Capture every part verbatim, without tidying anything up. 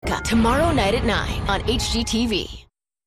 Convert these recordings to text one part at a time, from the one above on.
America, tomorrow night at nine on H G T V.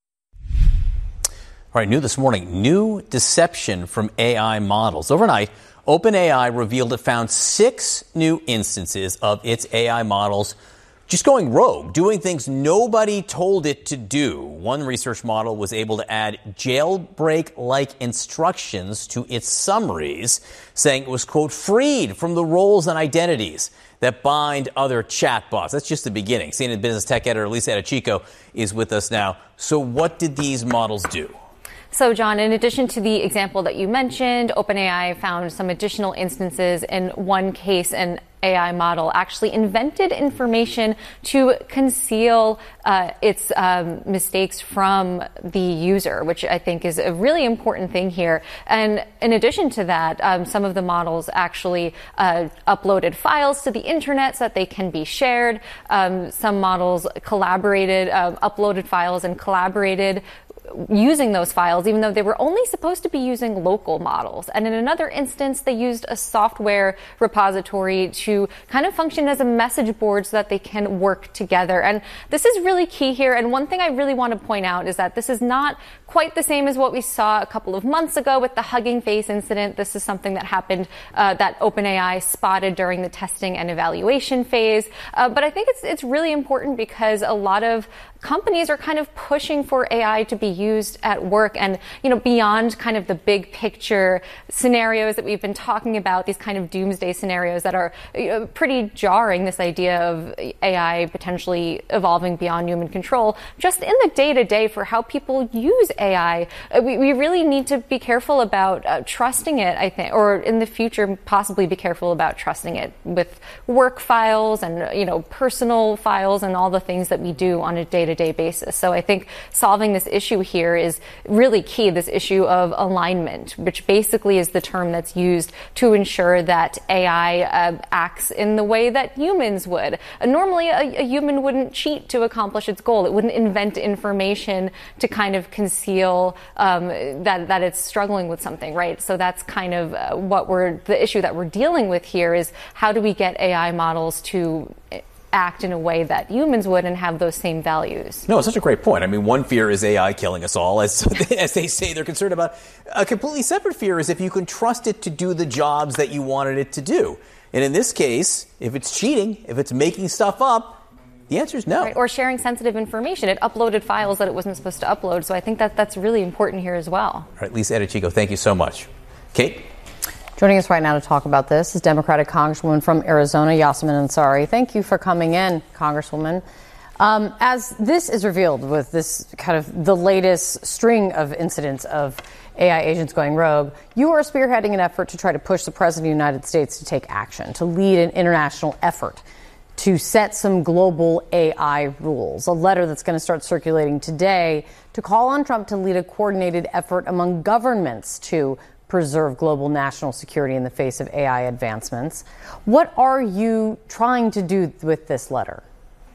All right, new this morning, new deception from A I models. Overnight, OpenAI revealed it found six new instances of its A I models just going rogue, doing things nobody told it to do. One research model was able to add jailbreak-like instructions to its summaries, saying it was, quote, freed from the roles and identities that bind other chatbots. That's just the beginning. C N N Business Tech editor Lisa Edichico is with us now. So what did these models do? So, John, in addition to the example that you mentioned, OpenAI found some additional instances. In one case, an A I model actually invented information to conceal uh, its um, mistakes from the user, which I think is a really important thing here. And in addition to that, um, some of the models actually uh, uploaded files to the internet so that they can be shared. Um, some models collaborated, uh, uploaded files and collaborated using those files, even though they were only supposed to be using local models. And in another instance, they used a software repository to kind of function as a message board so that they can work together. And this is really key here. And one thing I really want to point out is that this is not quite the same as what we saw a couple of months ago with the Hugging Face incident. This is something that happened uh, that OpenAI spotted during the testing and evaluation phase. Uh, but I think it's it's really important because a lot of companies are kind of pushing for A I to be used at work and, you know, beyond kind of the big picture scenarios that we've been talking about, these kind of doomsday scenarios that are you know, pretty jarring, this idea of A I potentially evolving beyond human control. Just in the day-to-day for how people use A I, we, we really need to be careful about uh, trusting it, I think, or in the future possibly be careful about trusting it with work files and, you know, personal files and all the things that we do on a day-to-day day basis. So I think solving this issue here is really key, this issue of alignment, which basically is the term that's used to ensure that A I uh, acts in the way that humans would. Uh, normally, a, a human wouldn't cheat to accomplish its goal. It wouldn't invent information to kind of conceal um, that, that it's struggling with something, right? So that's kind of uh, what we're, the issue that we're dealing with here is how do we get A I models to act in a way that humans would and have those same values. No, it's such a great point. I mean, one fear is A I killing us all, as, as they say they're concerned about. A completely separate fear is if you can trust it to do the jobs that you wanted it to do. And in this case, if it's cheating, if it's making stuff up, the answer is no. Right, or sharing sensitive information. It uploaded files that it wasn't supposed to upload. So I think that that's really important here as well. All right, Lisa Edichico, thank you so much. Kate? Joining us right now to talk about this is Democratic Congresswoman from Arizona, Yasmin Ansari. Thank you for coming in, Congresswoman. Um, as this is revealed with this kind of the latest string of incidents of A I agents going rogue, you are spearheading an effort to try to push the President of the United States to take action, to lead an international effort to set some global A I rules. A letter that's going to start circulating today to call on Trump to lead a coordinated effort among governments to preserve global national security in the face of A I advancements. What are you trying to do with this letter?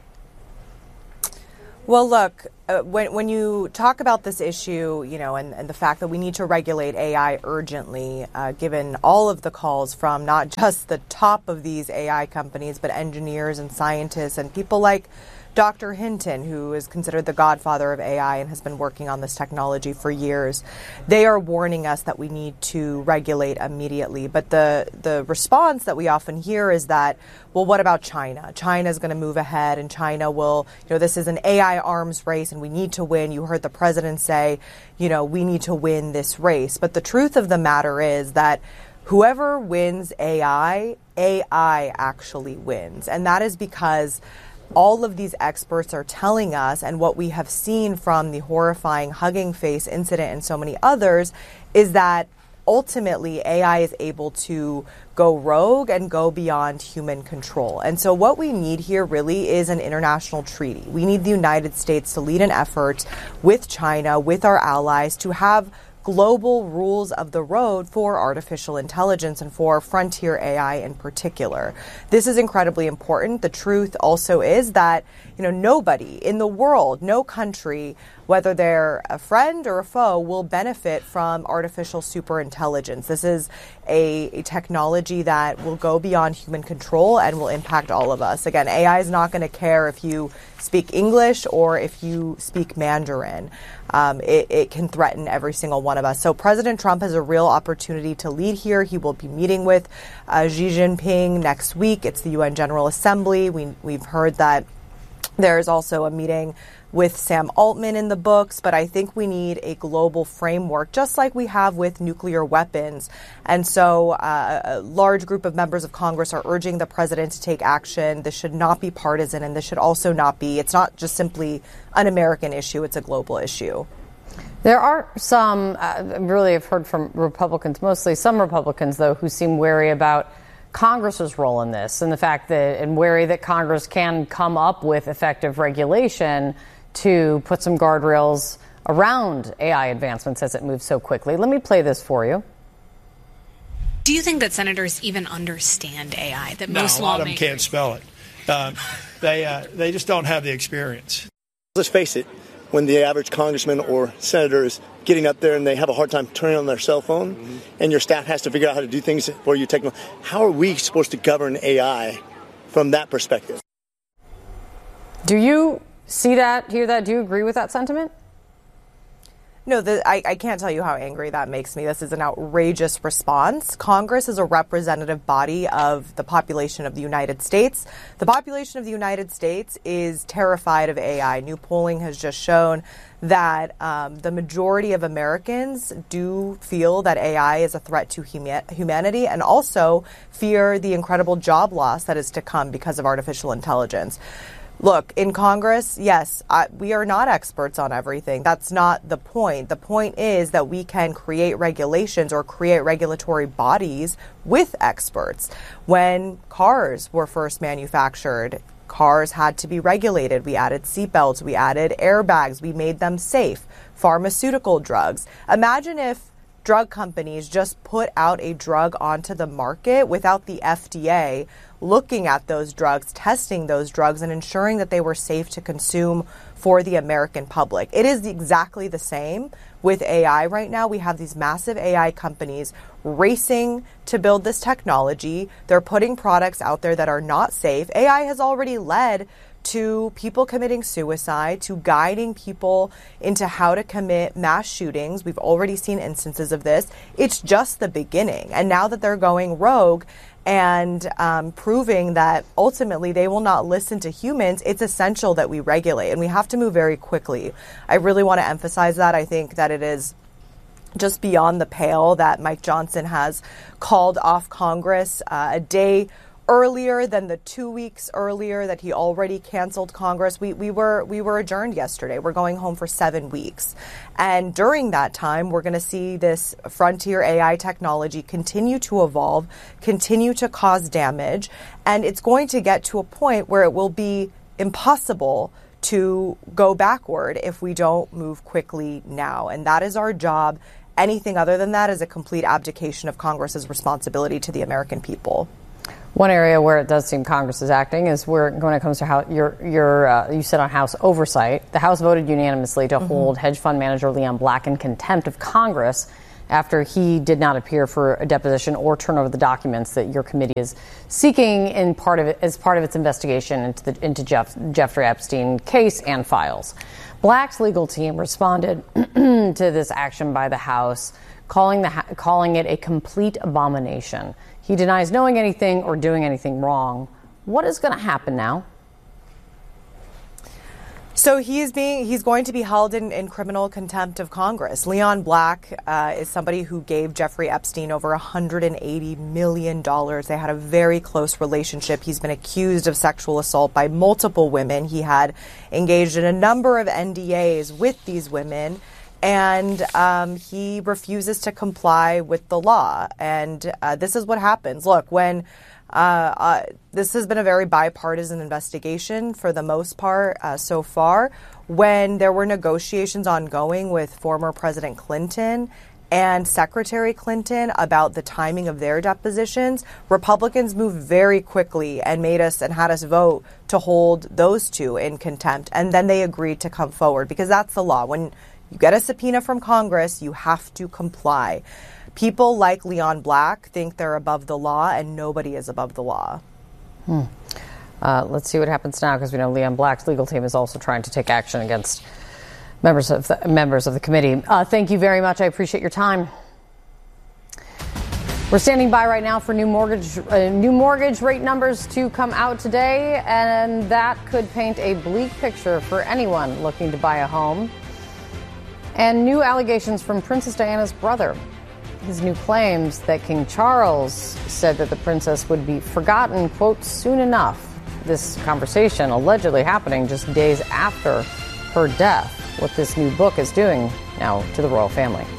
Well, look, uh, when when you talk about this issue, you know, and, and the fact that we need to regulate A I urgently, uh, given all of the calls from not just the top of these A I companies, but engineers and scientists and people like Doctor Hinton, who is considered the godfather of A I and has been working on this technology for years, they are warning us that we need to regulate immediately. But the, the response that we often hear is that, well, what about China? China is going to move ahead and China will, you know, this is an A I arms race and we need to win. You heard the president say, you know, we need to win this race. But the truth of the matter is that whoever wins A I, A I actually wins. And that is because all of these experts are telling us, and what we have seen from the horrifying Hugging Face incident and so many others, is that ultimately A I is able to go rogue and go beyond human control. And so what we need here really is an international treaty. We need the United States to lead an effort with China, with our allies, to have global rules of the road for artificial intelligence and for frontier A I in particular. This is incredibly important. The truth also is that, you know, nobody in the world, no country, whether they're a friend or a foe, will benefit from artificial superintelligence. This is a, a technology that will go beyond human control and will impact all of us. Again, A I is not going to care if you speak English or if you speak Mandarin. Um, it, it can threaten every single one of us. So President Trump has a real opportunity to lead here. He will be meeting with uh, Xi Jinping next week. It's the U N General Assembly. We, we've heard that there's also a meeting with Sam Altman in the books, but I think we need a global framework, just like we have with nuclear weapons. And so uh, a large group of members of Congress are urging the president to take action. This should not be partisan, and this should also not be, it's not just simply an American issue, it's a global issue. There are some, uh, really I've heard from Republicans, mostly some Republicans, though, who seem wary about Congress's role in this and the fact that, and wary that Congress can come up with effective regulation to put some guardrails around A I advancements as it moves so quickly. Let me play this for you. Do you think that senators even understand A I? That no, most a lot lawmakers... of them can't spell it. Uh, they uh, they just don't have the experience. Let's face it, when the average congressman or senator is getting up there and they have a hard time turning on their cell phone, mm-hmm. and your staff has to figure out how to do things for you, technical, how are we supposed to govern A I from that perspective? Do you see that, hear that? Do you agree with that sentiment? No, the, I, I can't tell you how angry that makes me. This is an outrageous response. Congress is a representative body of the population of the United States. The population of the United States is terrified of A I. New polling has just shown that um, the majority of Americans do feel that A I is a threat to huma- humanity and also fear the incredible job loss that is to come because of artificial intelligence. Look, in Congress, yes, I, we are not experts on everything. That's not the point. The point is that we can create regulations or create regulatory bodies with experts. When cars were first manufactured, cars had to be regulated. We added seatbelts, we added airbags, we made them safe. Pharmaceutical drugs. Imagine if drug companies just put out a drug onto the market without the F D A looking at those drugs, testing those drugs, and ensuring that they were safe to consume for the American public. It is exactly the same with A I right now. We have these massive A I companies racing to build this technology. They're putting products out there that are not safe. A I has already led to people committing suicide, to guiding people into how to commit mass shootings. We've already seen instances of this. It's just the beginning. And now that they're going rogue and um, proving that ultimately they will not listen to humans, it's essential that we regulate. And we have to move very quickly. I really want to emphasize that. I think that it is just beyond the pale that Mike Johnson has called off Congress uh, a day earlier than the two weeks earlier that he already canceled Congress. We we were we were adjourned yesterday. We're going home for seven weeks. And during that time, we're going to see this frontier A I technology continue to evolve, continue to cause damage, and it's going to get to a point where it will be impossible to go backward if we don't move quickly now. And that is our job. Anything other than that is a complete abdication of Congress's responsibility to the American people. One area where it does seem Congress is acting is where, when it comes to how your your uh, you sit on House oversight. The House voted unanimously to mm-hmm. hold hedge fund manager Leon Black in contempt of Congress after he did not appear for a deposition or turn over the documents that your committee is seeking in part of it as part of its investigation into the into Jeff, Jeffrey Epstein case and files. Black's legal team responded to this action by the House, calling the calling it a complete abomination. He denies knowing anything or doing anything wrong. What is going to happen now? So he is being he's going to be held in, in criminal contempt of Congress. Leon Black uh, is somebody who gave Jeffrey Epstein over one hundred eighty million dollars. They had a very close relationship. He's been accused of sexual assault by multiple women. He had engaged in a number of N D As with these women. And um, he refuses to comply with the law. And uh, this is what happens. Look, when uh, uh, this has been a very bipartisan investigation for the most part uh, so far, when there were negotiations ongoing with former President Clinton and Secretary Clinton about the timing of their depositions, Republicans moved very quickly and made us and had us vote to hold those two in contempt. And then they agreed to come forward because that's the law. When you get a subpoena from Congress, you have to comply. People like Leon Black think they're above the law, and nobody is above the law. Hmm. Uh, let's see what happens now, because we know Leon Black's legal team is also trying to take action against members of the, members of the committee. Uh, thank you very much. I appreciate your time. We're standing by right now for new mortgage uh, new mortgage rate numbers to come out today, and that could paint a bleak picture for anyone looking to buy a home. And new allegations from Princess Diana's brother. His new claims that King Charles said that the princess would be forgotten, quote, soon enough. This conversation allegedly happening just days after her death. What this new book is doing now to the royal family.